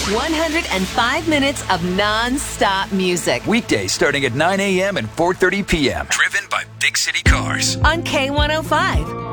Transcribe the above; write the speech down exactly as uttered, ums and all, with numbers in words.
one hundred five minutes of non-stop music Weekdays starting at nine a.m. and four thirty p.m. Driven by Big City Cars. on K one oh five.